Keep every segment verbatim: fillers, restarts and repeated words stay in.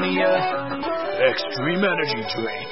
Mania Extreme Energy Drink.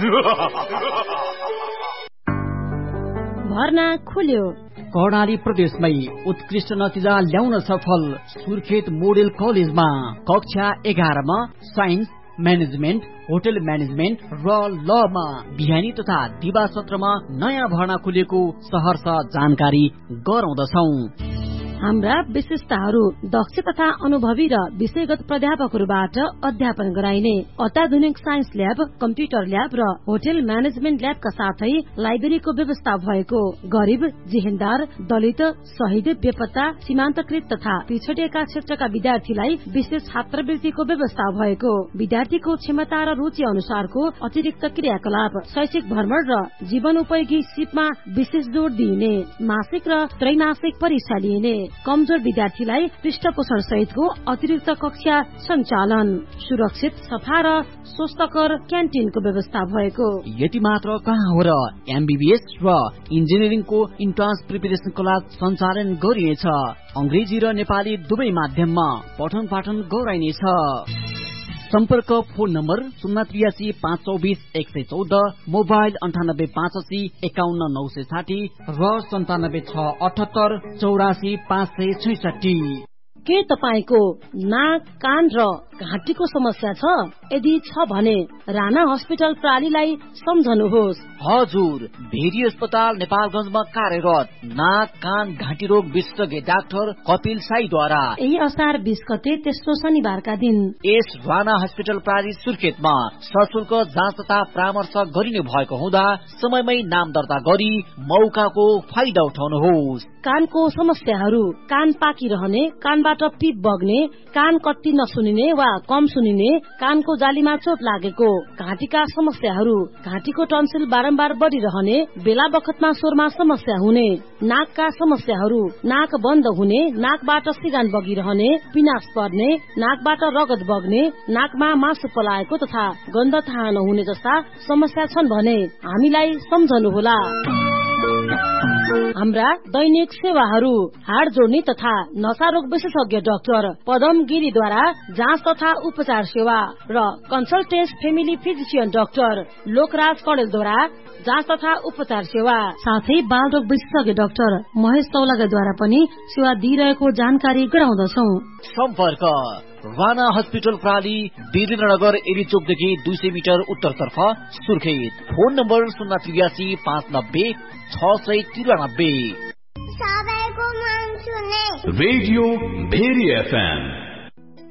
भर्ना खुल्यो। कर्णाली प्रदेशमै उत्कृष्ट नतिजा ल्याउन सफल सुर्खेत मोडेल कलेजमा कक्षा एघारमा साइन्स, म्यानेजमेन्ट, होटल म्यानेजमेन्ट र लमा बिहानी तथा दिवा सत्रमा नयाँ भर्ना खुलेको सहर्ष जानकारी गराउँदछौं। हाम्रा विशेषताहरू दक्ष तथा अनुभवी र विषयगत प्राध्यापकहरूबाट अध्यापन गराइने अत्याधुनिक साइन्स ल्याब, कम्प्युटर ल्याब र होटल म्यानेजमेन्ट ल्याबका साथै लाइब्रेरीको व्यवस्था भएको, गरिब, जेहेन्दार, दलित, शहीद, बेपत्ता, सीमान्तकृत तथा पिछडिएका क्षेत्रका विद्यार्थीलाई विशेष छात्रवृत्तिको व्यवस्था भएको, विद्यार्थीको क्षमता र रुचि अनुसारको अतिरिक्त क्रियाकलाप, शैक्षिक भ्रमण र जीवनोपयोगी सिपमा विशेष जोड़ दिइने, मासिक र त्रैमासिक परीक्षा लिइने, कमजोर विद्यार्थीलाई पृष्ठपोषण सहितको अतिरिक्त कक्षा सञ्चालन, सुरक्षित, सफा र स्वस्थकर क्यान्टिनको व्यवस्था भएको। यति मात्र कहाँ हो र एमबीबीएस र इन्जिनियरिङको इन्ट्रान्स प्रिपरेसन क्लास सञ्चालन गरिनेछ। अंग्रेजी र नेपाली दुवै माध्यममा पठन पाठन गराइनेछ। सम्पर्क फोन नम्बर शून्य त्रियासी पाँच चौबिस एक सय चौध, मोबाइल अन्ठानब्बे पाँच असी एकाउन्न नौ सय साठी र सन्तानब्बे छ अठहत्तर चौरासी पाँच सय छैसठी। के तपाईको नाक, कान र घाँटीको समस्या छ? यदि छ भने राणा हस्पिटल प्रालीलाई सम्झनुहोस्। हजुर, भेरी अस्पताल नेपालगञ्जमा कार्यरत नाक, कान, घाँटी रोग विशेषज्ञ डाक्टर कपिल साईद्वारा यही असार बीस गते तेस्रो शनिबारका दिन यस राणा हस्पिटल प्राली सुर्खेतमा सशुल्क जाँच तथा परामर्श गरिने भएको हुँदा समयमै नाम दर्ता गरी मौकाको फाइदा उठाउनुहोस्। कानको समस्याहरू, कान पाकिरहने, कानबाट पिप बग्ने, कान कति नसुनिने वा कम सुनिने, कानको जालीमा चोट लागेको, घाँटीका समस्याहरू, घाँटीको टन्सिल बारम्बार बढिरहने, बेला बखतमा स्वरमा समस्या हुने, नाकका समस्याहरू, नाक बन्द हुने, नाकबाट सिगान बगिरहने, पिनास पर्ने, नाकबाट रगत बग्ने, नाकमा मासु पलाएको तथा गन्ध थाहा नहुने जस्ता समस्या छन् भने हामीलाई सम्झनुहोला। हाम्रा दैनिक सेवाहरू हाड जोड्ने तथा नशारोग विशेषज्ञ डाक्टर पदम गिरीद्वारा जाँच तथा उपचार सेवा र कन्सल्टेन्स फेमिली फिजिसियन डाक्टर लोकराज कडेलद्वारा जाँच तथा उपचार सेवा, साथै बालरोग विशेषज्ञ डाक्टर महेश तौलागाद्वारा पनि सेवा दिइरहेको जानकारी गराउँदछौ। सम्पर्क राणा हस्पिटल प्राली, वीरेन्द्रनगर एरीचोकदेखि दुई सय मिटर उत्तरतर्फ सुर्खेत। फोन नम्बर शून्य त्रियासी पाँच नब्बे छ सय त्रियानब्बे। Radio very FM